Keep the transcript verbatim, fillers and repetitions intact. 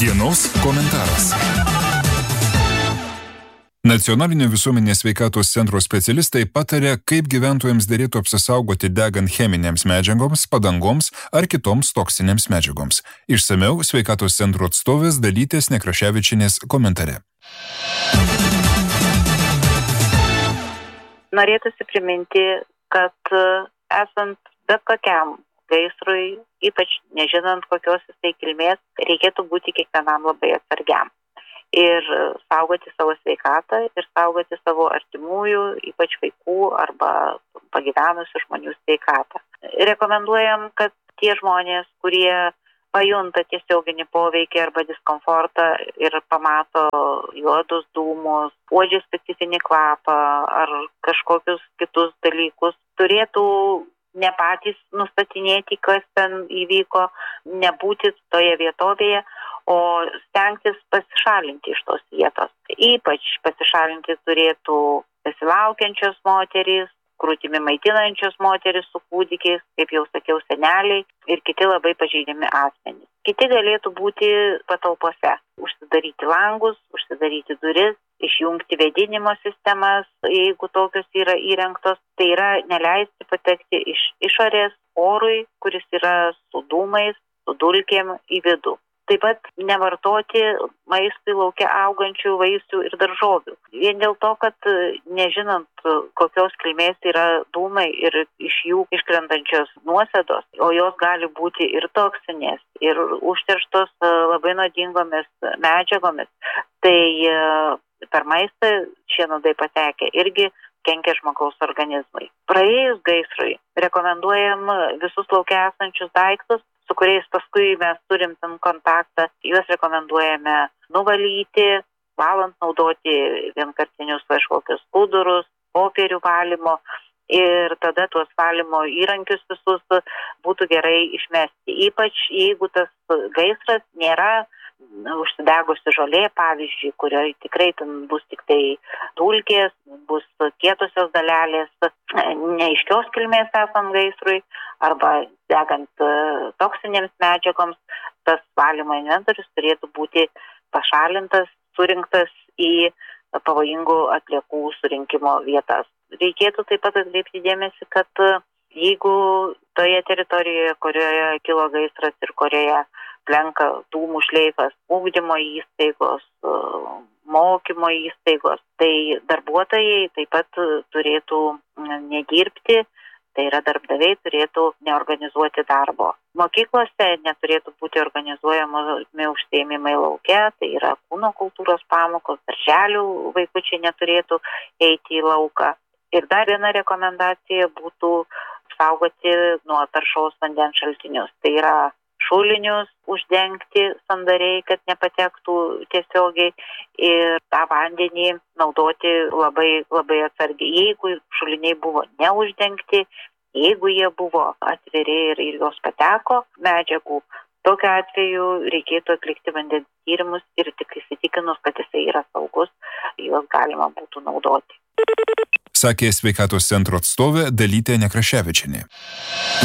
Dienos komentaras. Nacionalinio visuomenės sveikatos centro specialistai patarė, kaip gyventojams derėtų apsisaugoti degant cheminėms medžiagoms, padangoms ar kitoms toksinėms medžiagoms. Išsamiau sveikatos centro atstovės Dalytės Nekraševičienės komentare. Norėtųsi priminti, kad esant bet kokiam gaisrui, ypač nežinant kokios jisai kilmės, reikėtų būti kiekvienam labai atsargiam. Ir saugoti savo sveikatą ir saugoti savo artimųjų, ypač vaikų arba pagyvenusių žmonių sveikatą. Rekomenduojam, kad tie žmonės, kurie pajunta tiesioginį poveikį arba diskomfortą ir pamato juodus dūmus, uodžia specifinį kvapą ar kažkokius kitus dalykus, turėtų ne patys nustatinėti, kas ten įvyko, nebūti toje vietovėje, o stengtis pasišalinti iš tos vietos. Ypač pasišalinti turėtų besilaukiančios moterys, krūtimi maitinančios moterys su kūdikiais, kaip jau sakiau, seneliai ir kiti labai pažeidžiami asmenys. Kiti galėtų būti patalpose, užsidaryti langus, užsidaryti duris, išjungti vėdinimo sistemas, jeigu tokios yra įrengtos. Tai yra neleisti patekti iš išorės orui, kuris yra su dūmais, su dulkėm į vidų. Taip pat nevartoti maistui lauke augančių vaisių ir daržovių. Vien dėl to, kad nežinant, kokios kilmės yra dūmai ir iš jų iškrentančios nuosėdos, o jos gali būti ir toksinės, ir užterštos labai nuodingomis medžiagomis, tai per maistą šie nuodai patekę irgi kenkia žmogaus organizmui. Praėjus gaisrui rekomenduojam visus lauke esančius daiktus, su kuriais paskui mes turim ten kontaktą, juos rekomenduojame nuvalyti, valant naudoti vienkartinius kažkokius skudurus, popierių valymo ir tada tuos valymo įrankius visus būtų gerai išmesti. Ypač jeigu tas gaisras nėra užsidegusi žolė, pavyzdžiui, kurioje tikrai ten bus tik tai dulkės, bus kietosios dalelės, neaiškios kilmės esant gaisrui arba degant toksinėms medžiagoms, tas valymo inventorius turėtų būti pašalintas, surinktas į pavojingų atliekų surinkimo vietas. Reikėtų taip pat atkreipti dėmesį, kad jeigu toje teritorijoje, kurioje kilo gaisras ir kurioje plenka dūmų šleifas, ugdymo įstaigos, mokymo įstaigos, tai darbuotojai taip pat turėtų nedirbti, tai yra darbdaviai turėtų neorganizuoti darbo. Mokyklose neturėtų būti organizuojami užsiėmimai lauke, tai yra kūno kultūros pamokos, darželių vaikučiai neturėtų eiti į lauką. Ir dar viena rekomendacija būtų saugoti nuo taršaus vandens šaltinius, tai yra šulinius uždengti sandariai, kad nepatektų tiesiogiai ir tą vandenį naudoti labai, labai atsargiai. Jeigu šuliniai buvo neuždengti, jeigu jie buvo atviri ir, ir jos pateko medžiagų, tokiu atveju reikėtų atlikti vandens tyrimus ir tik įsitikinus, kad jisai yra saugus, juos galima būtų naudoti. Sakė sveikatos centro atstovė Dalytė Nekraševičienė.